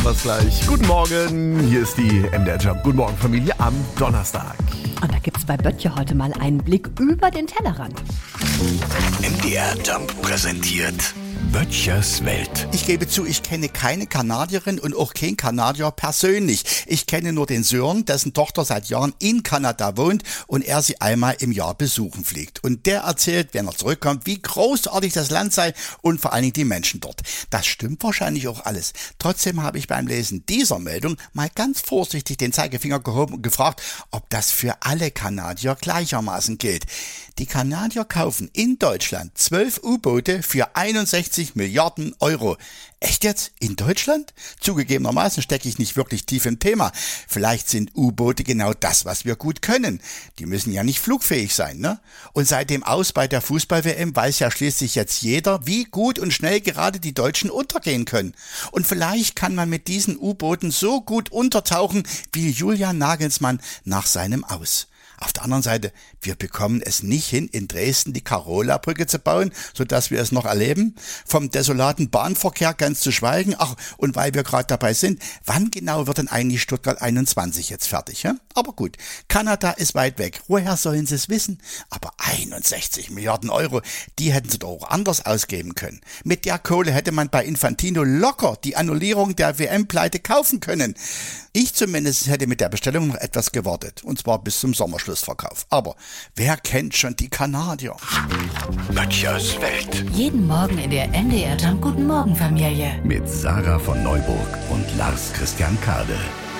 Was gleich. Guten Morgen, hier ist die MDR Jump. Guten Morgen, Familie, am Donnerstag. Und da gibt's bei Böttcher heute mal einen Blick über den Tellerrand. MDR Jump präsentiert Böttchers Welt. Ich gebe zu, ich kenne keine Kanadierin und auch keinen Kanadier persönlich. Ich kenne nur den Sören, dessen Tochter seit Jahren in Kanada wohnt und er sie einmal im Jahr besuchen fliegt. Und der erzählt, wenn er zurückkommt, wie großartig das Land sei und vor allen Dingen die Menschen dort. Das stimmt wahrscheinlich auch alles. Trotzdem habe ich beim Lesen dieser Meldung mal ganz vorsichtig den Zeigefinger gehoben und gefragt, ob das für alle Kanadier gleichermaßen gilt. Die Kanadier kaufen in Deutschland 12 U-Boote für 61 Milliarden Euro. Echt jetzt? In Deutschland? Zugegebenermaßen stecke ich nicht wirklich tief im Thema. Vielleicht sind U-Boote genau das, was wir gut können. Die müssen ja nicht flugfähig sein, ne? Und seit dem Aus bei der Fußball-WM weiß ja schließlich jetzt jeder, wie gut und schnell gerade die Deutschen untergehen können. Und vielleicht kann man mit diesen U-Booten so gut untertauchen wie Julian Nagelsmann nach seinem Aus. Auf der anderen Seite, wir bekommen es nicht hin, in Dresden die Karola-Brücke zu bauen, sodass wir es noch erleben. Vom desolaten Bahnverkehr ganz zu schweigen. Ach, und weil wir gerade dabei sind, wann genau wird denn eigentlich Stuttgart 21 jetzt fertig? Ja? Aber gut, Kanada ist weit weg. Woher sollen sie es wissen? Aber 61 Milliarden Euro, die hätten sie doch auch anders ausgeben können. Mit der Kohle hätte man bei Infantino locker die Annullierung der WM-Pleite kaufen können. Ich zumindest hätte mit der Bestellung noch etwas gewartet. Und zwar bis zum Sommerschlussverkauf. Aber wer kennt schon die Kanadier? Böttchers Welt. Jeden Morgen in der MDR Jump Guten Morgen Familie. Mit Sarah von Neuburg und Lars Christian Kade.